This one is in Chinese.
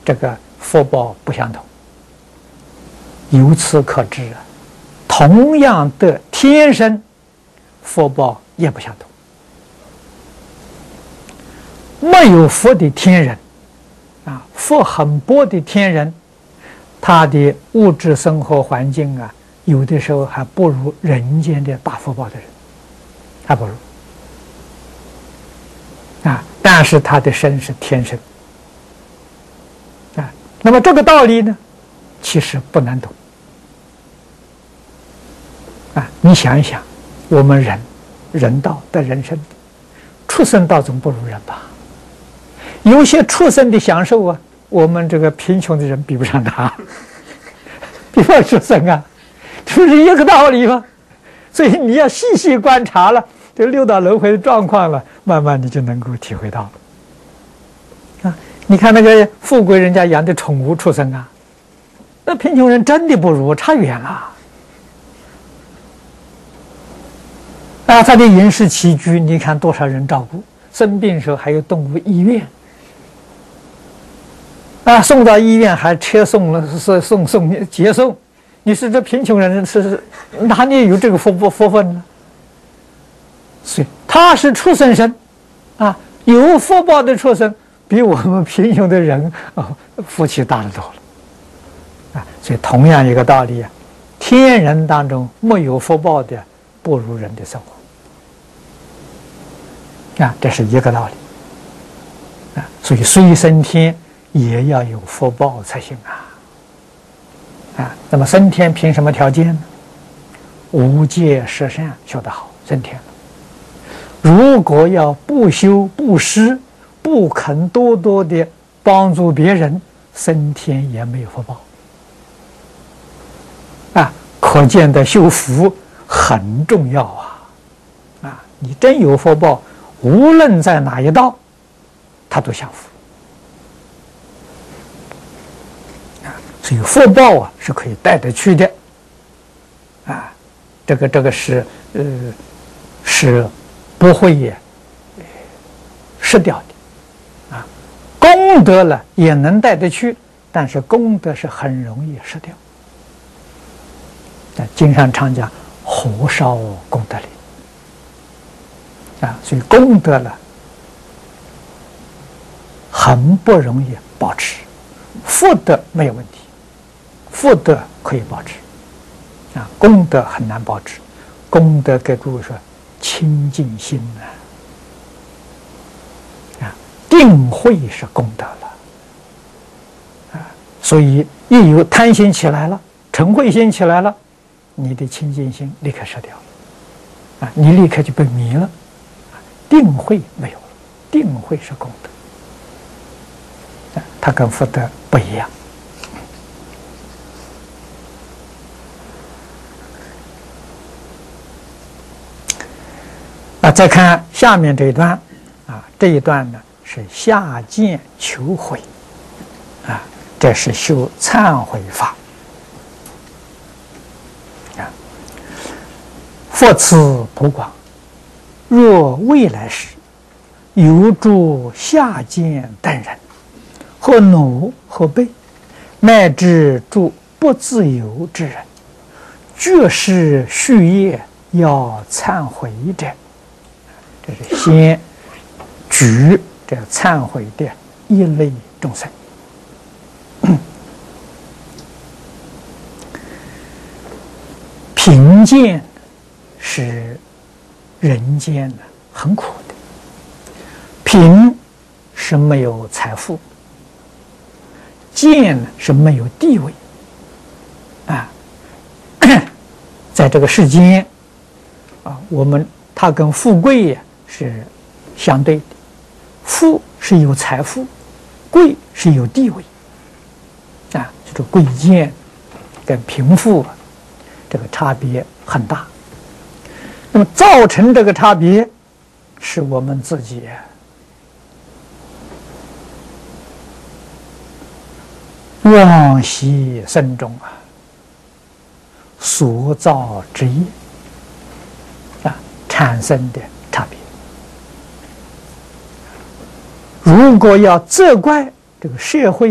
这个福报不相同。由此可知啊，同样的天生福报也不相同。没有福的天人啊，福很薄的天人，他的物质生活环境啊，有的时候还不如人间的大福报的人，还不如啊。但是他的生是天生啊。那么这个道理呢，其实不难懂啊。你想一想，我们人道的人生，畜生道总不如人吧？有些畜生的享受啊，我们这个贫穷的人比不上他，比不上畜生啊，这不是一个道理吗？所以你要细细观察了这六道轮回的状况了，慢慢你就能够体会到了啊。你看那个富贵人家养的宠物畜生啊，那贫穷人真的不如，差远了啊。他的饮食起居，你看多少人照顾，生病的时候还有动物医院啊，送到医院还车送了，接送。你是这贫穷人是哪里有这个福分呢？所以他是畜生身啊，有福报的畜生比我们贫穷的人福气大得多了啊。所以同样一个道理啊，天人当中没有福报的不如人的生活啊，这是一个道理啊。所以虽升天也要有福报才行啊。那么升天凭什么条件呢？无戒十善修得好，升天了。如果要不修不施，不肯多多的帮助别人，升天也没有福报啊。可见的修福很重要啊。你真有福报，无论在哪一道，他都享福。所以福报啊是可以带得去的啊，这个是不会失掉的啊。功德了也能带得去，但是功德是很容易失掉。经上常讲火烧功德林啊，所以功德了很不容易保持，福德没有问题。福德可以保持啊，功德很难保持。功德给诸位说清净心啊，定慧是功德了啊。所以一有贪心起来了，嗔恚心起来了，你的清净心立刻失掉了啊，你立刻就被迷了，定慧没有了，定慧是功德啊，它跟福德不一样。再看下面这一段啊，这一段呢是下贱求悔啊，这是修忏悔法啊。佛慈普广，若未来世有诸下贱等人，或奴或婢，乃至诸不自由之人，绝世续业要忏悔者，这是先举这忏悔的一类众生。贫贱是人间的很苦的，贫是没有财富，贱是没有地位啊。在这个世间啊，它跟富贵呀是相对的，富是有财富，贵是有地位啊，这个贵贱跟贫富这个差别很大。那么造成这个差别是我们自己往昔生中所造之业产生的差别。如果要责怪这个社会